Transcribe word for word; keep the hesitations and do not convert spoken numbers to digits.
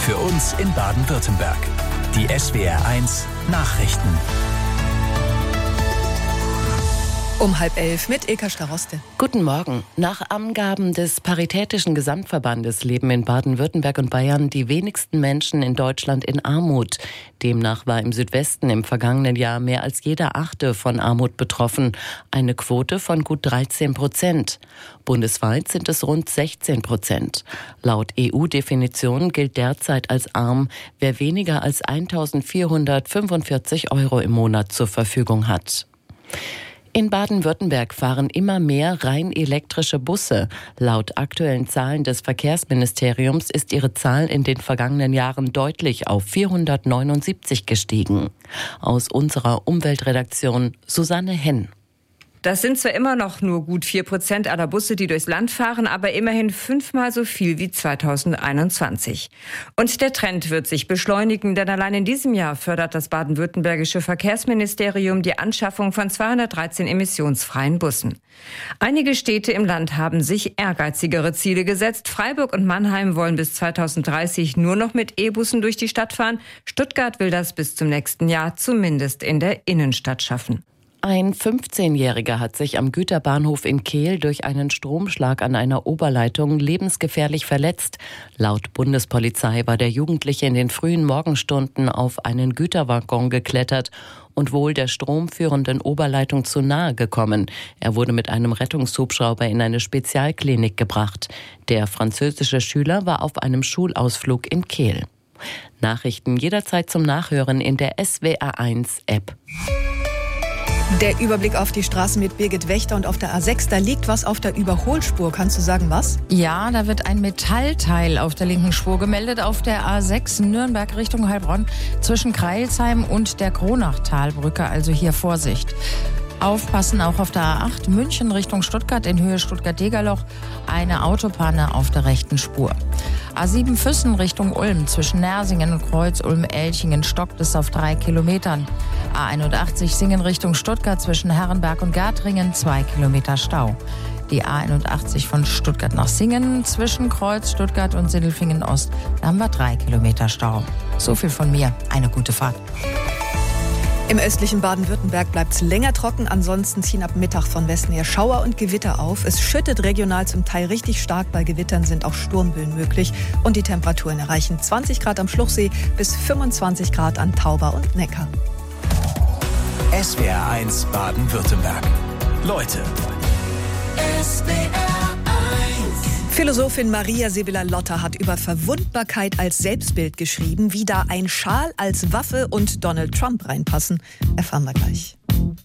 Für uns in Baden-Württemberg. Die S W R eins Nachrichten. Um halb elf mit Ilka Staroste. Guten Morgen. Nach Angaben des Paritätischen Gesamtverbandes leben in Baden-Württemberg und Bayern die wenigsten Menschen in Deutschland in Armut. Demnach war im Südwesten im vergangenen Jahr mehr als jeder Achte von Armut betroffen. Eine Quote von gut dreizehn Prozent. Bundesweit sind es rund sechzehn Prozent. Laut E U-Definition gilt derzeit als arm, wer weniger als eintausendvierhundertfünfundvierzig Euro im Monat zur Verfügung hat. In Baden-Württemberg fahren immer mehr rein elektrische Busse. Laut aktuellen Zahlen des Verkehrsministeriums ist ihre Zahl in den vergangenen Jahren deutlich auf vierhundertneunundsiebzig gestiegen. Aus unserer Umweltredaktion Susanne Henn. Das sind zwar immer noch nur gut vier Prozent aller Busse, die durchs Land fahren, aber immerhin fünfmal so viel wie zweitausendeinundzwanzig. Und der Trend wird sich beschleunigen, denn allein in diesem Jahr fördert das baden-württembergische Verkehrsministerium die Anschaffung von zweihundertdreizehn emissionsfreien Bussen. Einige Städte im Land haben sich ehrgeizigere Ziele gesetzt. Freiburg und Mannheim wollen bis zweitausenddreißig nur noch mit E-Bussen durch die Stadt fahren. Stuttgart will das bis zum nächsten Jahr zumindest in der Innenstadt schaffen. Ein fünfzehnjähriger hat sich am Güterbahnhof in Kehl durch einen Stromschlag an einer Oberleitung lebensgefährlich verletzt. Laut Bundespolizei war der Jugendliche in den frühen Morgenstunden auf einen Güterwaggon geklettert und wohl der stromführenden Oberleitung zu nahe gekommen. Er wurde mit einem Rettungshubschrauber in eine Spezialklinik gebracht. Der französische Schüler war auf einem Schulausflug in Kehl. Nachrichten jederzeit zum Nachhören in der S W R eins App. Der Überblick auf die Straßen mit Birgit Wächter und auf der A sechs, da liegt was auf der Überholspur. Kannst du sagen, was? Ja, da wird ein Metallteil auf der linken Spur gemeldet. Auf der A sechs Nürnberg Richtung Heilbronn zwischen Kreilsheim und der Kronachtalbrücke, also hier Vorsicht. Aufpassen auch auf der A acht München Richtung Stuttgart in Höhe Stuttgart-Degerloch, eine Autopanne auf der rechten Spur. A sieben Füssen Richtung Ulm zwischen Nersingen und Kreuz-Ulm-Elchingen stockt es auf drei Kilometern. A einundachtzig Singen Richtung Stuttgart zwischen Herrenberg und Gärtringen zwei Kilometer Stau. Die A einundachtzig von Stuttgart nach Singen zwischen Kreuz, Stuttgart und Sindelfingen Ost, da haben wir drei Kilometer Stau. So viel von mir, eine gute Fahrt. Im östlichen Baden-Württemberg bleibt es länger trocken, ansonsten ziehen ab Mittag von Westen her Schauer und Gewitter auf. Es schüttet regional zum Teil richtig stark, bei Gewittern sind auch Sturmböen möglich und die Temperaturen erreichen zwanzig Grad am Schluchsee bis fünfundzwanzig Grad an Tauber und Neckar. S W R eins Baden-Württemberg. Leute. S W R eins. Philosophin Maria Sibylla Lotter hat über Verwundbarkeit als Selbstbild geschrieben. Wie da ein Schal als Waffe und Donald Trump reinpassen, erfahren wir gleich.